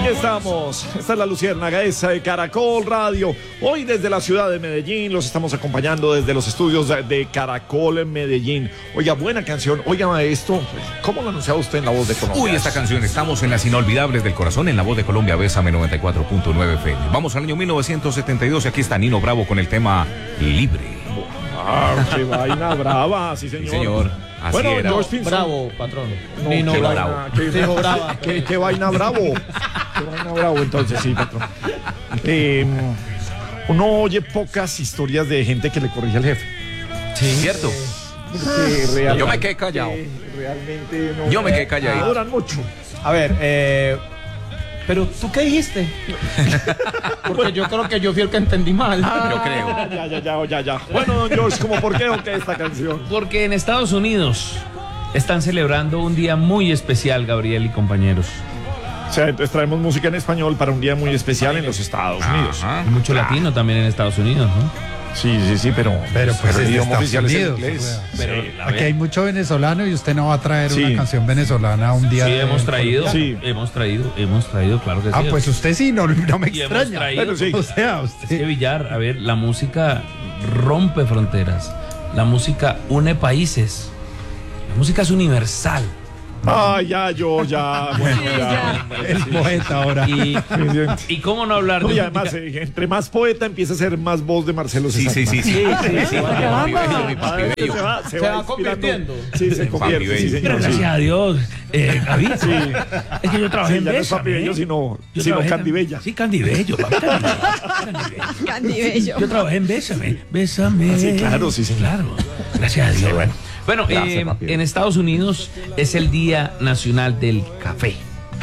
Aquí estamos, esta es la Luciérnaga, esa de Caracol Radio. Hoy desde la ciudad de Medellín los estamos acompañando desde los estudios de Caracol en Medellín. Oiga, buena canción. Oiga, esto, ¿cómo lo anunciaba usted en La Voz de Colombia? Uy, esta canción, estamos en las inolvidables del corazón en La Voz de Colombia, Bésame 94.9 FM. Vamos al año 1972 y aquí está Nino Bravo con el tema Libre. Ah, qué vaina brava, sí señor. Sí, señor. Así bueno, era. George Pinson. Bravo, patrón. No, Nino qué Bravo. vaina, qué, Dijo brava. qué vaina bravo. Qué vaina bravo, entonces sí, patrón. Uno oye pocas historias de gente que le corrige al jefe. Sí, cierto. Yo me quedé callado. Realmente no. Yo me quedé calladito. No duran mucho. A ver, pero ¿tú qué dijiste? Porque yo creo que yo fui el que entendí mal. Yo creo. Ya. Bueno, don George, ¿cómo por qué o qué esta canción? Porque en Estados Unidos están celebrando un día muy especial, Gabriel y compañeros. O sea, entonces traemos música en español para un día muy especial en los Estados Unidos. Hay mucho latino también en Estados Unidos, ¿no? Sí, pero pues el es de idioma Estados oficial es el Unidos, inglés. Pero Aquí hay mucho venezolano y usted no va a traer Sí. una canción venezolana un día. Sí, de- hemos traído, Sí. hemos traído, claro que sí. Ah, pues usted sí, no me Y hemos extraña. traído, Bueno, sí. O sea, Es que usted. Villar, a ver, la música rompe fronteras, la música une países, la música es universal. Bueno, ya. El poeta ahora. Y cómo no hablar No, de y además, entre más poeta empieza a ser más voz de Marcelo Sí. César. Mi papi bello. Se va va convirtiendo. Sí, se convierte, sí, Pero señor. Sí. gracias a Dios, Gaby, es que yo trabajé Sí, en ya no es Bésame, Papi Bello, Yo sino trabajé Candibella. Sí, Candibello, papi, Candibello. Yo trabajé en Bésame. Ah, sí, claro, sí, señor. Claro, gracias a Dios. Bueno, Gracias, papi. en Estados Unidos es el Día Nacional del Café.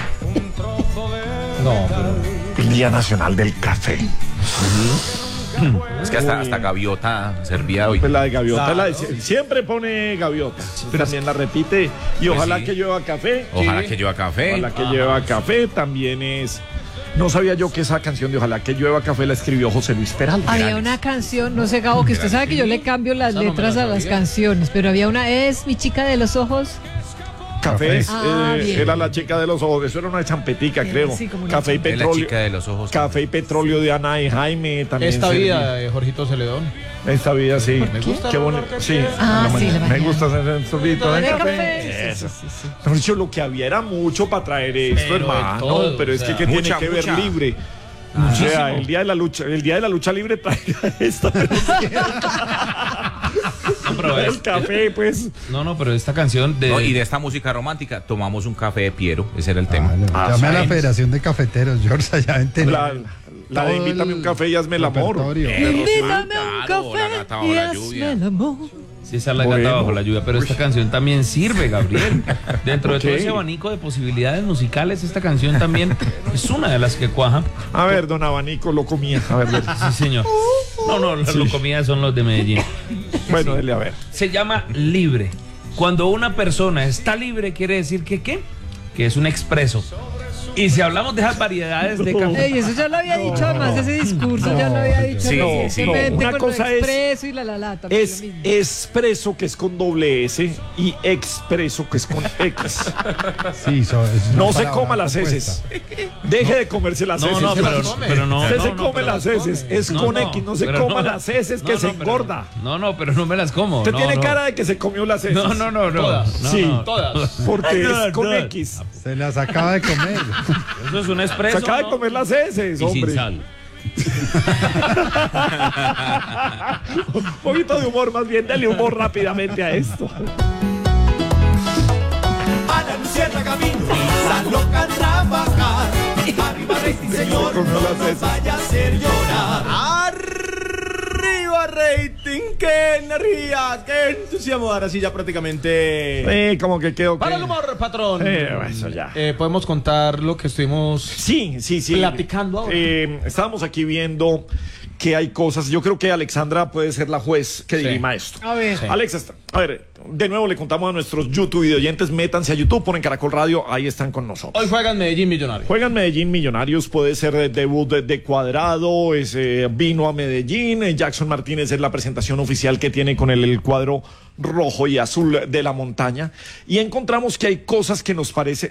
No, pero El Día Nacional del Café. Es que hasta Gaviota servía hoy. Pues la de Gaviota, siempre pone Gaviota. También la repite. Y ojalá sí. que lleva café. Ojalá que llueva café. Ojalá que lleva café. También es. No sabía yo que esa canción de Ojalá que llueva café la escribió José Luis Peralta. Había una canción, no sé, Gabo, que usted sabe que yo le cambio las Esa no me letras la a las sabía. canciones, pero había una, es Mi chica de los ojos. Café Bien. era la chica de los ojos. Eso era una champetica, creo. Sí, como una Café y Es la petróleo. chica de los ojos. Café y petróleo de Ana y Jaime también. esta servía. vida de Jorgito Celedón. Esta vida, sí. Me gusta Qué el bonito. olor que Sí. tiene. Ah, La sí, la me mañana. gusta hacer el sorbito de De café. café. Eso. Mejor dicho, lo que había era mucho para traer esto, Pero de hermano. todo, Pero o es sea, que tiene mucha, que ver mucha. libre. O sea, el día de la lucha libre traiga esta. No, pero El café, pues. No, pero esta canción de... No, y de esta música romántica tomamos un café de Piero. Ese era el tema. Llame a la Federación de Cafeteros, George, allá en Tenerife. La de Todo invítame el un café y hazme el amor. repertorio. Invítame a un claro, la gata café bajo y la hazme lluvia. el amor. Sí, esa es la Bueno. gata bajo la lluvia, pero esta canción también sirve, Gabriel. Dentro de todo Ok. ese abanico de posibilidades musicales, esta canción también es una de las que cuaja. A ver, don Abanico lo comía. A ver, Sí, señor. No, las comidas son los de Medellín. bueno, dele a ver. Se llama libre. Cuando una persona está libre, quiere decir que ¿qué? Que es un expreso. Y si hablamos de esas variedades de café, Ey, eso ya lo había dicho, además ese discurso ya lo había dicho Sí, recientemente Una con cosa lo es- expreso y la también Es lo mismo. expreso, que es con doble S, y expreso, que es con X. Sí, es una No se palabra coma las compuesta. heces. Deje de comerse las heces. pero no. Usted no, se no, come pero- las heces. Es No, con no, X, no se pero coma no. las heces, que No, se no, pero- engorda. No, pero no me las como. Usted no, tiene no. cara de que se comió las heces. No. Todas. No, Sí. no. Todas. Porque No, es con no. X. Se las acaba de comer. Eso es un Se expreso. acaba de ¿no? comer las heces, Y sin hombre. sal. Un poquito de humor, más bien, dale humor rápidamente a esto. A la Luciérnaga camino y la loca a trabajar. Arriba rating, señor, no nos vaya a hacer llorar. Arriba rating, qué energía, qué entusiasmo. Ahora sí ya prácticamente... Como que quedó. Para el humor, patrón. Eso ya. Podemos contar lo que estuvimos... Sí. Platicando ahora. Estábamos aquí viendo que hay cosas. Yo creo que Alexandra puede ser la juez que Sí. dirima esto. A ver. Sí. Alexa, a ver, de nuevo le contamos a nuestros YouTube videoyentes, métanse a YouTube, ponen Caracol Radio, ahí están con nosotros. Hoy juegan Medellín Millonarios. Juegan Medellín Millonarios, puede ser debut de Cuadrado, vino a Medellín, Jackson Martínez es la presentación oficial que tiene con el cuadro rojo y azul de la montaña, y encontramos que hay cosas que nos parece,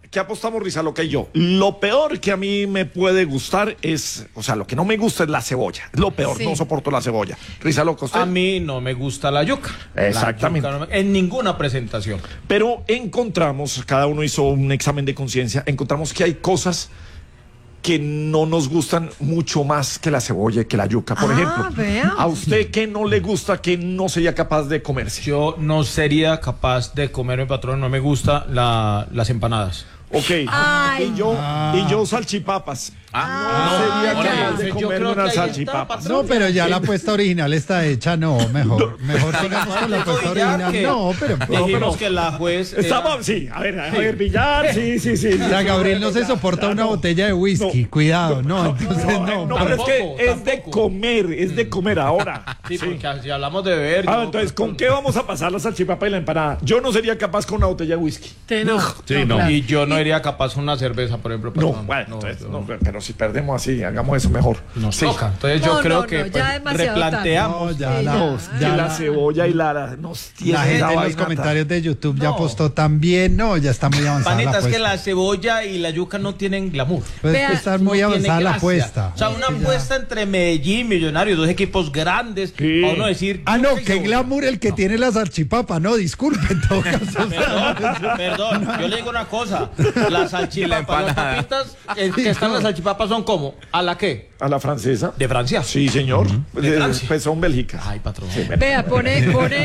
¿qué apostamos Rizaloca y yo? Lo peor que a mí me puede gustar es, o sea, lo que no me gusta es la cebolla. Lo peor, Sí. no soporto la cebolla. Rizaloca, ¿usted? A mí no me gusta la yuca. Exactamente. La yuca en ninguna presentación. Pero encontramos, cada uno hizo un examen de conciencia, encontramos que hay cosas que no nos gustan mucho más que la cebolla y que la yuca. Por ejemplo, vea. ¿a usted qué no le gusta, que no sería capaz de comerse? Yo no sería capaz de comerme, patrón, no me gusta las empanadas. Ok. Ay. Y yo salchipapas. No sería ahora capaz bien, de yo comerme creo que una ahí está, salchipapa. patrón. No, pero ya la apuesta original está hecha, no, mejor sigamos con la apuesta original. No, pero Dijimos que la juez era- Estamos, sí, a ver, Villar, sí. ya Gabriel no se soporta una botella de whisky, cuidado, no, entonces no. No, pero es que Tampoco, es de tampoco. comer, es de comer ahora. Sí, porque si hablamos de beber... Ah, yo- entonces, ¿con qué vamos a pasar la salchipapa y la empanada? Yo no sería capaz con una botella de whisky. Sí, no. claro. Y yo no iría capaz con una cerveza, por ejemplo. No, patrón. bueno, No, entonces, yo- no, pero si perdemos así, hagamos eso mejor. Nos Sí. toca. Entonces yo No, creo no, que no, ya pues, demasiado replanteamos. No, ya Sí, la, ya. Que ya la la- cebolla y nos tiene la gente esa en los vaina comentarios de YouTube ya No. apostó también, no, ya está muy avanzada la Panita, es que apuesta. la cebolla y la yuca no tienen glamour. Pues Vea, está muy No avanzada tiene la gracia. apuesta. O sea, una apuesta entre Medellín, Millonarios, dos equipos grandes. Sí. A uno decir. Ah, no, yuca y qué cebolla. glamour el que tiene la salchipapa, no, disculpe en todo caso. o sea, Perdón, yo le digo una cosa. Las salchipapas, las empanada. papitas que están en las salchipapas son como, ¿a la qué? a la francesa. De Francia. Sí, señor. De Francia. Pues son Bélgica. Ay, patrón. Vea, pone,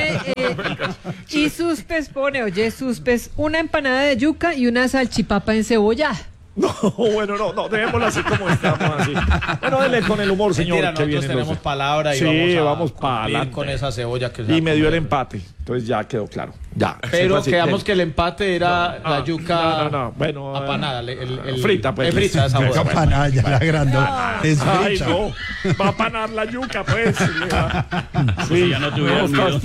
y Suspes pone, oye, Suspes, una empanada de yuca y una salchipapa encebollada. No, bueno, no, dejémoslo así como estamos, así. Bueno, dele con el humor, señor. Mentira, que nosotros vienen tenemos los- palabra y Sí, vamos a para cumplir adelante. con esa cebolla que se Y va a me dio el comer. empate. Entonces ya quedó claro. Ya. Pero Así quedamos que- que el empate era No, la yuca no, bueno, apanada, frita, pues. frita esa Bueno, bola. Campana, ya la grandota. Es Ay, frita. no. Va a panar la yuca, pues. Sí, ya no tuviera estás-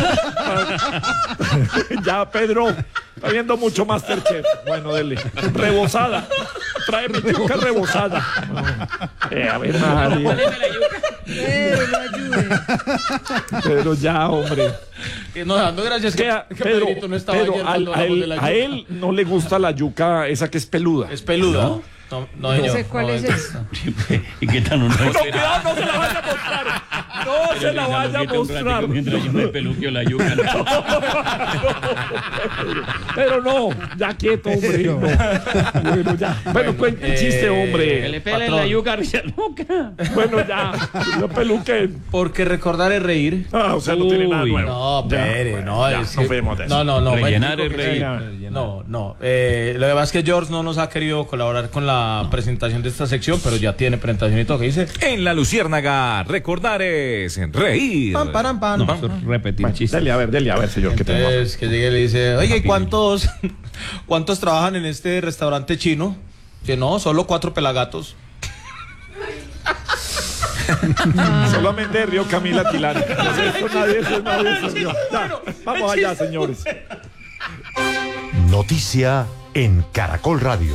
Ya, Pedro. Está viendo mucho Masterchef. Bueno, dele. Rebozada. Trae mi yuca rebozada. A ver, María. No ayude. Pedro, ya, hombre. No, dando gracias que Pedro, Pedrito no estaba Pedro, ayer cuando a hablamos de la a yuca. él no le gusta la yuca esa que es peluda. Es peluda. No, No señor, sé cuál no es esa. ¿Y qué tal uno? No, cuidado, no se la vaya a mostrar. No se la vaya a mostrar. Mientras yo me peluqueo la yuca. ¿no? Pero no, ya quieto, hombre. Pero- No. Bueno, ya. Bueno, cuente el chiste, Que hombre. le pelen Patrón. la yuca a Rizaloca. Bueno, ya. No peluquen. Porque recordar es reír. Ah, o sea, no tiene nada Uy, nuevo. No, Ya, pere, bueno, no. ya, es no que- fuimos de eso. No. Rellenar bueno, es reír. No. Lo que pasa es que George no nos ha querido colaborar con la presentación de esta sección, pero ya tiene presentación y todo. ¿Qué dice? En la Luciérnaga, recordar es reír. Pam, param, pam, No, pam. eso es repetir Bueno, chistes. dele, a ver, señor, que tenemos. Entonces, que llegue y le dice, oye, ¿y cuántos trabajan en este restaurante chino? Que no, solo 4 pelagatos. Solamente Río Camila Tilano. Nadie se rió. Ya, vamos allá, señores. Noticia en Caracol Radio.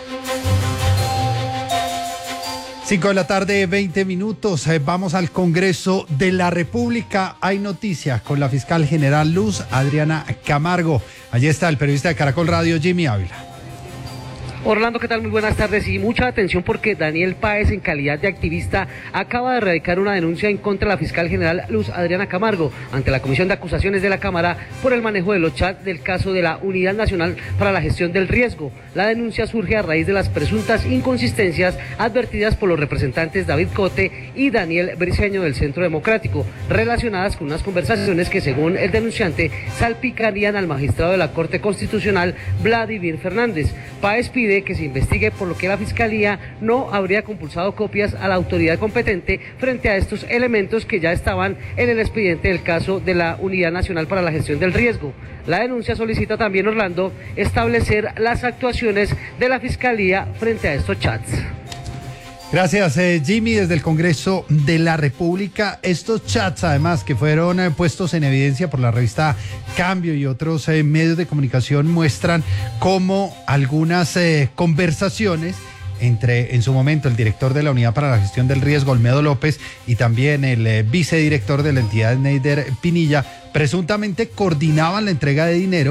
5 de la tarde, 20 minutos. Vamos al Congreso de la República. Hay noticias con la fiscal general Luz Adriana Camargo. Allí está el periodista de Caracol Radio, Jimmy Ávila. Orlando, ¿qué tal? Muy buenas tardes y mucha atención porque Daniel Páez, en calidad de activista, acaba de radicar una denuncia en contra de la fiscal general Luz Adriana Camargo ante la Comisión de Acusaciones de la Cámara por el manejo de los chats del caso de la Unidad Nacional para la Gestión del Riesgo. La denuncia surge a raíz de las presuntas inconsistencias advertidas por los representantes David Cote y Daniel Briceño del Centro Democrático, relacionadas con unas conversaciones que, según el denunciante, salpicarían al magistrado de la Corte Constitucional, Vladimir Fernández. Páez pide que se investigue por lo que la Fiscalía no habría compulsado copias a la autoridad competente frente a estos elementos que ya estaban en el expediente del caso de la Unidad Nacional para la Gestión del Riesgo. La denuncia solicita también, Orlando, establecer las actuaciones de la Fiscalía frente a estos chats. Gracias, Jimmy, desde el Congreso de la República. Estos chats, además, que fueron puestos en evidencia por la revista Cambio y otros medios de comunicación, muestran cómo algunas conversaciones entre, en su momento, el director de la Unidad para la Gestión del Riesgo, Olmedo López, y también el vicedirector de la entidad, Neider Pinilla, presuntamente coordinaban la entrega de dinero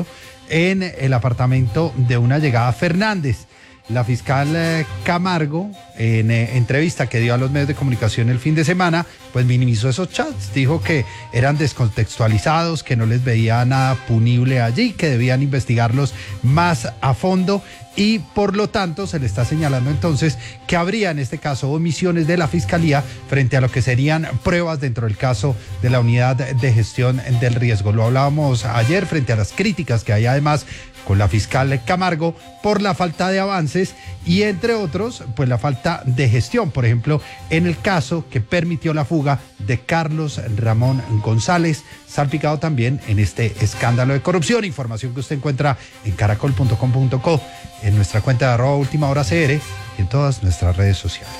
en el apartamento de una llegada Fernández. La fiscal Camargo, en entrevista que dio a los medios de comunicación el fin de semana, pues minimizó esos chats, dijo que eran descontextualizados, que no les veía nada punible allí, que debían investigarlos más a fondo y por lo tanto se le está señalando entonces que habría en este caso omisiones de la Fiscalía frente a lo que serían pruebas dentro del caso de la unidad de gestión del riesgo. Lo hablábamos ayer frente a las críticas que hay además con la fiscal Camargo por la falta de avances y entre otros pues la falta de gestión, por ejemplo en el caso que permitió la fuga de Carlos Ramón González, salpicado también en este escándalo de corrupción. Información que usted encuentra en caracol.com.co, en nuestra cuenta de @ultimahoracr y en todas nuestras redes sociales.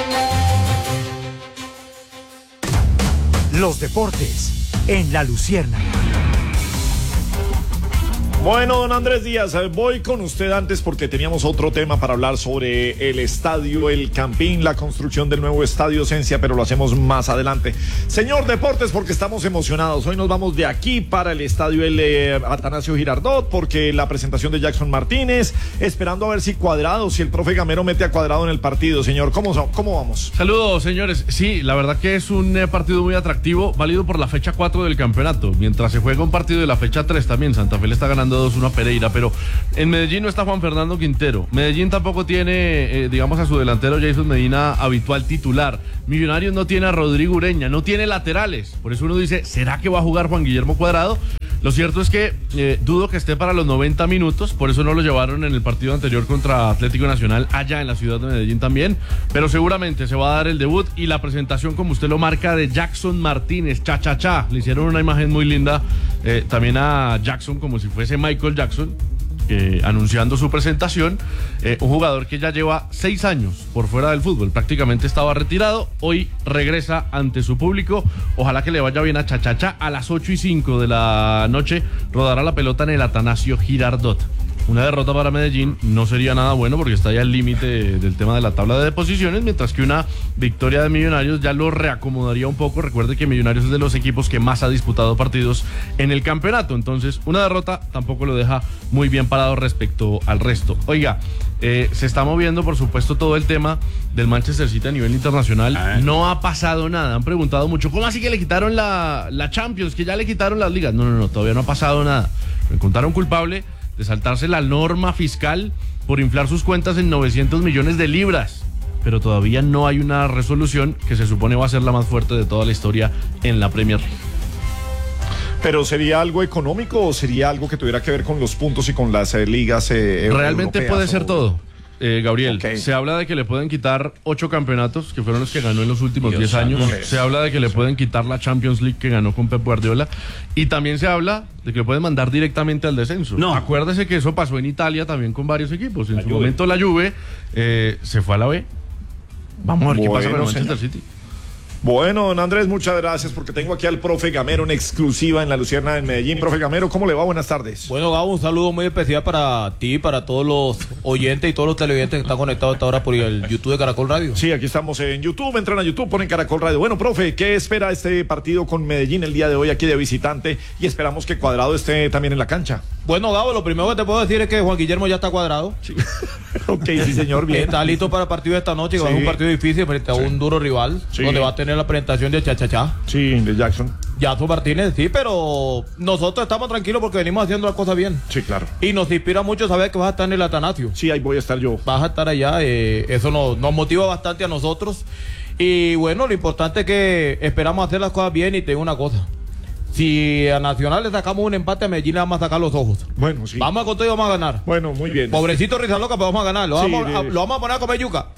Los deportes en La Luciérnaga. Bueno, don Andrés Díaz, voy con usted antes porque teníamos otro tema para hablar sobre el estadio El Campín, la construcción del nuevo estadio Esencia, pero lo hacemos más adelante. Señor Deportes, porque estamos emocionados. Hoy nos vamos de aquí para el estadio Atanasio Girardot, porque la presentación de Jackson Martínez, esperando a ver si Cuadrado, si el profe Gamero mete a Cuadrado en el partido. Señor, ¿cómo vamos? Saludos, señores. Sí, la verdad que es un partido muy atractivo, válido por la fecha 4 del campeonato. Mientras se juega un partido de la fecha 3 también, Santa Fe le está ganando 2-1 a Pereira, pero en Medellín no está Juan Fernando Quintero. Medellín tampoco tiene, digamos, a su delantero Jason Medina habitual titular. Millonarios no tiene a Rodrigo Ureña, no tiene laterales. Por eso uno dice, ¿será que va a jugar Juan Guillermo Cuadrado? Lo cierto es que dudo que esté para los 90 minutos, por eso no lo llevaron en el partido anterior contra Atlético Nacional, allá en la ciudad de Medellín también, pero seguramente se va a dar el debut y la presentación, como usted lo marca, de Jackson Martínez, cha. Le hicieron una imagen muy linda también a Jackson, como si fuese Michael Jackson, anunciando su presentación, un jugador que ya lleva 6 años por fuera del fútbol, prácticamente estaba retirado, hoy regresa ante su público, ojalá que le vaya bien a cha. A las 8:05 de la noche rodará la pelota en el Atanasio Girardot. Una derrota para Medellín no sería nada bueno porque está ya al límite del tema de la tabla de posiciones, mientras que una victoria de Millonarios ya lo reacomodaría un poco. Recuerde que Millonarios es de los equipos que más ha disputado partidos en el campeonato, entonces una derrota tampoco lo deja muy bien parado respecto al resto. Oiga, se está moviendo por supuesto todo el tema del Manchester City a nivel internacional. No ha pasado nada, han preguntado mucho, ¿cómo así que le quitaron la Champions, que ya le quitaron las ligas? No, todavía no ha pasado nada. Me encontraron culpable de saltarse la norma fiscal por inflar sus cuentas en 900 millones de libras. Pero todavía no hay una resolución que se supone va a ser la más fuerte de toda la historia en la Premier League. ¿Pero sería algo económico o sería algo que tuviera que ver con los puntos y con las ligas realmente europeas, puede ser todo. Gabriel, Okay. Se habla de que le pueden quitar 8 campeonatos, que fueron los que ganó en los últimos 10 santo. años. Se habla de que le pueden quitar la Champions League que ganó con Pep Guardiola. Y también se habla de que le pueden mandar directamente al descenso. No. Acuérdese que eso pasó en Italia también con varios equipos. En su momento la Juve se fue a la B. Vamos a ver qué pasa con el Manchester City. Bueno, don Andrés, muchas gracias porque tengo aquí al profe Gamero en exclusiva en la Luciérnaga en Medellín. Profe Gamero, ¿cómo le va? Buenas tardes. Bueno, Gabo, un saludo muy especial para ti, para todos los oyentes y todos los televidentes que están conectados hasta ahora por el YouTube de Caracol Radio. Sí, aquí estamos en YouTube, entran a YouTube, ponen Caracol Radio. Bueno, profe, ¿qué espera este partido con Medellín el día de hoy aquí de visitante? Y esperamos que Cuadrado esté también en la cancha. Bueno, Gabo, lo primero que te puedo decir es que Juan Guillermo ya está cuadrado. Sí. Ok, sí, señor, bien. Está listo para el partido de esta noche, que va a ser un partido difícil frente a un duro rival, donde va a tener la presentación de cha. Sí, de Jackson. Jackson Martínez, sí, pero nosotros estamos tranquilos porque venimos haciendo las cosas bien. Sí, claro. Y nos inspira mucho saber que vas a estar en el Atanasio. Sí, ahí voy a estar yo. Vas a estar allá, eso nos motiva bastante a nosotros. Y bueno, lo importante es que esperamos hacer las cosas bien y te digo una cosa. Si a Nacional le sacamos un empate, a Medellín le vamos a sacar los ojos. Bueno, sí. Vamos a contar y vamos a ganar. Bueno, muy bien. Pobrecito Rizaloca, pero vamos a ganar. Lo vamos a poner a comer yuca.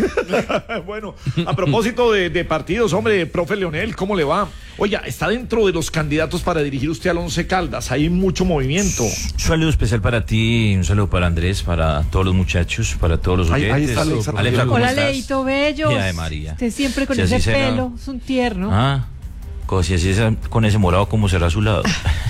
Bueno, a propósito de partidos, hombre, profe Leonel, ¿cómo le va? Oiga, está dentro de los candidatos para dirigir usted al Once Caldas. Hay mucho movimiento. Un saludo especial para ti, un saludo para Andrés, para todos los muchachos, para todos los oyentes. Ahí está Alexa. ¿Cómo Hola, estás? Leito Bello. Ay, María. Usted siempre con Si ese así será. pelo, es un tierno. Si así es, con ese morado, ¿cómo será a su lado?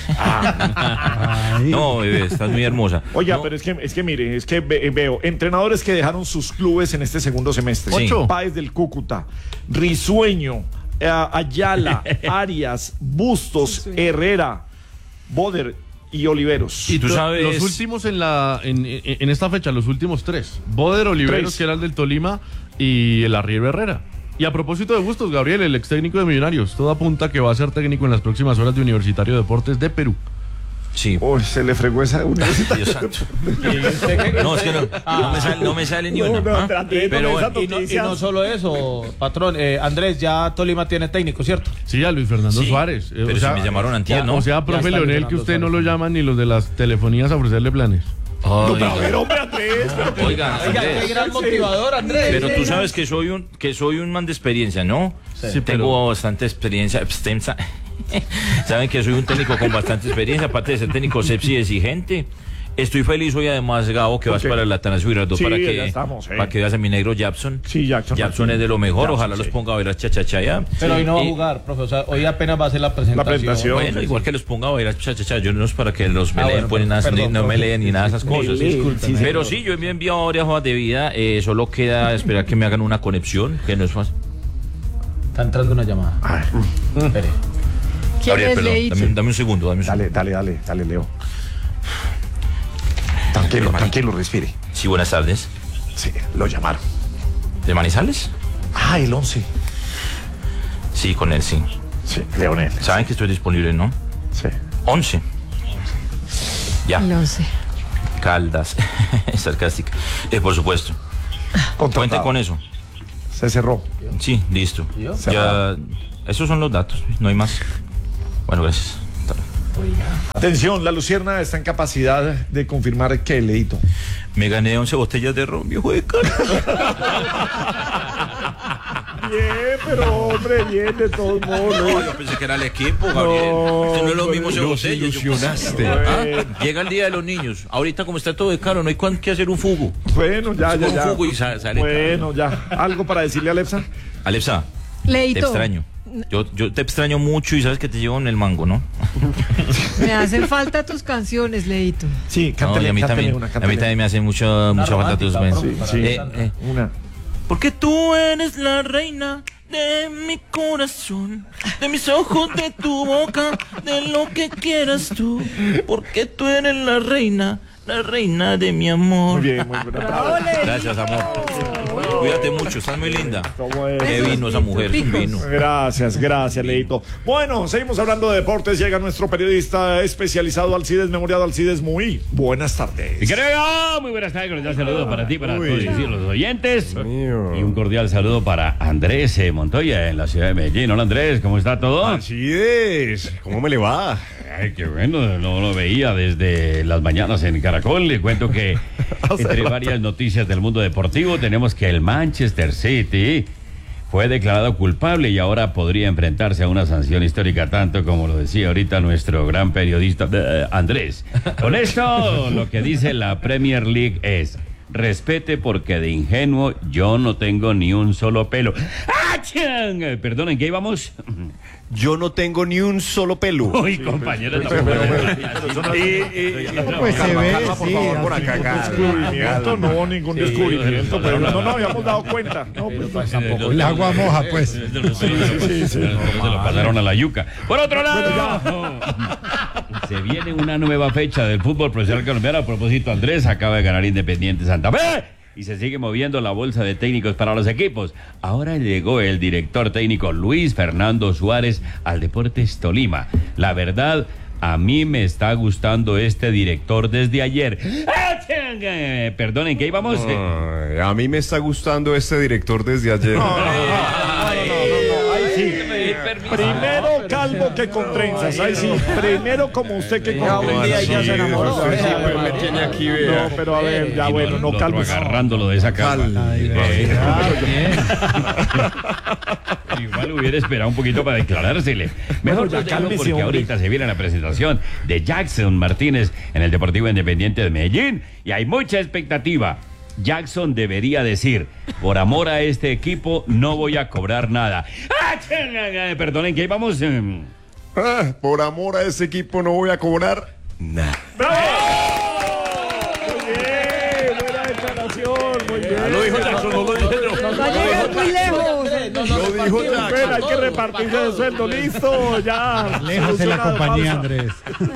No, bebé, estás muy hermosa. Oiga, no. pero es que mire, es que veo entrenadores que dejaron sus clubes en este segundo semestre. Sí. Páez del Cúcuta, Risueño, Ayala, Arias, Bustos, Herrera, Boder y Oliveros. Y tú sabes- los últimos en esta fecha, los últimos 3. Boder, Oliveros, 3. que era el del Tolima, y el Arriero Herrera. Y a propósito de Bustos, Gabriel, el ex técnico de Millonarios, todo apunta que va a ser técnico en las próximas horas de Universitario de Deportes de Perú. Sí. Uy, se le fregó esa universitaria. Dios santo. No, es que no me sale ni una. ¿ah? Pero bueno, bueno, y no solo eso, patrón, Andrés, ya Tolima tiene técnico, ¿cierto? Sí, a Luis Fernando Sí, Suárez. pero si me llamaron antier, ¿no? O sea, Ya profe está Leonel, Luis que usted no Fernando lo llaman ni los de las telefonías a ofrecerle planes. No, pero a ver, hombre, Andrés. Oiga, Oiga, qué Andrés, gran motivador, Andrés. pero tú sabes que soy un man de experiencia, ¿no? Sí, Tengo bastante experiencia extensa. Saben que soy un técnico con bastante experiencia, aparte de ser técnico sepsi exigente. Estoy feliz hoy además, Gabo, que vas para el Atanasio Girardot Sí, para ya estamos, para que veas a mi negro Japson. Sí, Jackson. Es de lo mejor, Jackson, ojalá sí. los ponga a bailar cha-cha-cha. Pero hoy no va a Y- jugar, profe, o sea, hoy apenas va a ser la presentación. presentación. Bueno, igual que los ponga a bailar cha-cha-cha, yo no es para que los me lean, bueno, pues, nada, perdón, no me profe. lean ni nada de esas cosas. Disculpen. Pero sí, yo me he enviado varias hojas de vida, solo queda esperar que me hagan una conexión, que no es fácil. Está entrando una llamada. Espere. ¿Quién Gabriel, es perdón, Leito? dame un segundo, Dale, Leo. Tranquilo, respire. Sí, buenas tardes. Sí, lo llamaron. ¿De Manizales? Ah, el 11. Sí, con él, sí. Sí, Leonel. Saben que estoy disponible, ¿no? Sí. 11. Ya, El 11. Caldas. Sarcástica. Por supuesto. Cuente Contratado. con eso. Se cerró. Sí, listo. Se Ya, esos son los datos, no hay más. Bueno, gracias. Atención, la Lucierna está en capacidad de confirmar que Leito. Me gané 11 botellas de ron, viejo de cara. Bien, pero hombre, bien, de todos modos. No, yo pensé que era el equipo, Gabriel. Esto no es lo mismo ese botella. ilusionaste. Llega el día de los niños. Ahorita, como está todo de caro, no hay que hacer un fugo. Bueno, ya. Un fugo y sale. Bueno, ya. ¿Algo para decirle a Lepsa? Alexa, Leito. te extraño. Yo te extraño mucho y sabes que te llevo en el mango, ¿no? Me hacen falta tus canciones, Leito. Sí, No, cántale, y a mí cántale también, una, a mí cántale. también me hace mucha falta tus mensajes. Sí, una. Porque tú eres la reina de mi corazón, de mis ojos, de tu boca, de lo que quieras tú. Porque tú eres la reina de mi amor. Muy bien, muy buena. Gracias, amor. Cuídate mucho, estás muy linda. ¿Cómo es? Qué vino esa mujer, un vino. Gracias, Leito. Bueno, seguimos hablando de deportes. Llega nuestro periodista especializado Alcides Memoriado. Alcides, muy buenas tardes. Y creo, muy buenas tardes, cordial saludo para ti, para todos los oyentes. Y un cordial saludo para Andrés Montoya en la ciudad de Medellín. Hola Andrés, ¿cómo está todo? Alcides, ¿cómo me le va? Ay, qué bueno, no lo veía desde las mañanas en Caracol. Le cuento que entre varias noticias del mundo deportivo tenemos que el Manchester City fue declarado culpable y ahora podría enfrentarse a una sanción histórica, tanto como lo decía ahorita nuestro gran periodista Andrés. Con esto, lo que dice la Premier League es: respete porque de ingenuo yo no tengo ni un solo pelo. ¡Achán! Perdonen, ¿qué íbamos? Yo no tengo ni un solo pelo. Uy, compañero, Pues se ve, Por sí. favor, por acá. Descubrimiento, no, ningún descubrimiento. Pero no nos habíamos dado cuenta. No, pues tampoco. El agua moja, pues. Sí. Se lo pasaron a la yuca. Por otro lado, se viene una nueva fecha del fútbol profesional colombiano. A propósito, Andrés acaba de ganar Independiente Santa Fe y se sigue moviendo la bolsa de técnicos para los equipos. Ahora llegó el director técnico Luis Fernando Suárez al Deportes Tolima. La verdad, a mí me está gustando este director desde ayer. Perdonen, ¿qué íbamos? Ay, a mí me está gustando este director desde ayer. Ahí sí. Primero calvo que con trenzas. Ahí sí. Primero como usted que con un día ya trenzas. se enamoró. Usted siempre me tiene aquí, vea. No, pero a ver, ya bueno, no calvo. Agarrándolo de esa calma. Igual hubiera esperado un poquito para declarársele. Mejor ya ya cálmese, porque hombre. ahorita se viene la presentación de Jackson Martínez en el Deportivo Independiente de Medellín y hay mucha expectativa. Jackson debería decir: por amor a este equipo no voy a cobrar nada. Perdonen, ¿qué vamos? Por amor a ese equipo no voy a cobrar nada. Muy bien, buena declaración. Muy bien. Lo dijo Jackson, no lo dije yo. No va a llegar muy lejos. No Lo dijo Jackson. Hay que repartirse el sueldo. Listo, ya. Lejos de la compañía, Andrés.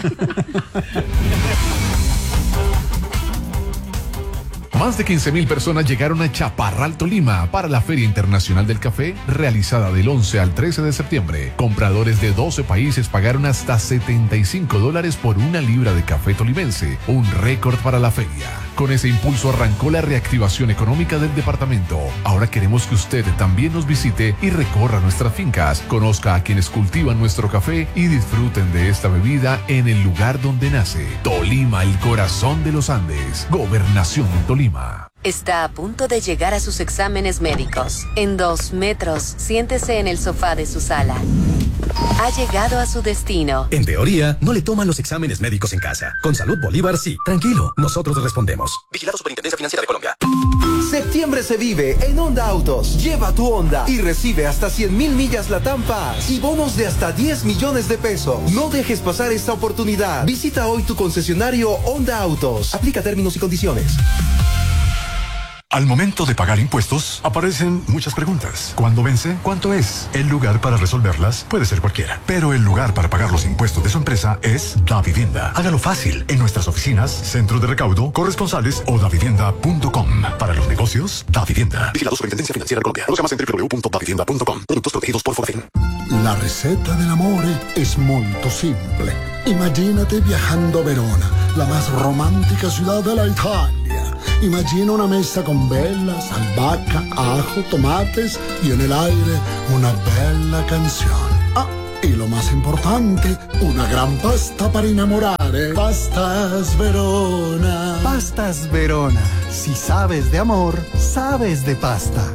Más de 15.000 personas llegaron a Chaparral, Tolima, para la Feria Internacional del Café, realizada del 11 al 13 de septiembre. Compradores de 12 países pagaron hasta $75 por una libra de café tolimense, un récord para la feria. Con ese impulso arrancó la reactivación económica del departamento. Ahora queremos que usted también nos visite y recorra nuestras fincas, conozca a quienes cultivan nuestro café y disfruten de esta bebida en el lugar donde nace. Tolima, el corazón de los Andes. Gobernación de Tolima. Está a punto de llegar a sus exámenes médicos. En 2 metros, siéntese en el sofá de su sala. Ha llegado a su destino. En teoría, no le toman los exámenes médicos en casa. Con Salud Bolívar, sí. Tranquilo, nosotros respondemos. Vigilado Superintendencia Financiera de Colombia. Septiembre se vive en Honda Autos. Lleva tu Honda y recibe hasta 100.000 millas Latam Pass y bonos de hasta 10 millones de pesos. No dejes pasar esta oportunidad. Visita hoy tu concesionario Honda Autos. Aplica términos y condiciones. Al momento de pagar impuestos, aparecen muchas preguntas. ¿Cuándo vence? ¿Cuánto es? El lugar para resolverlas puede ser cualquiera, pero el lugar para pagar los impuestos de su empresa es Davivienda. Hágalo fácil en nuestras oficinas, centros de recaudo, corresponsales o davivienda.com. Para los negocios, Davivienda. Vigilado Superintendencia Financiera de Colombia. Conozca más en www.davivienda.com. Productos protegidos por Fordin. La receta dell'amore es molto simple. Imagínate viajando a Verona, la más romántica ciudad de la Italia. Imagina una mesa con velas, albahaca, ajo, tomates y en el aire una bella canción. Ah, y lo más importante, una gran pasta para innamorare. Pastas Verona. Pastas Verona. Si sabes de amor, sabes de pasta.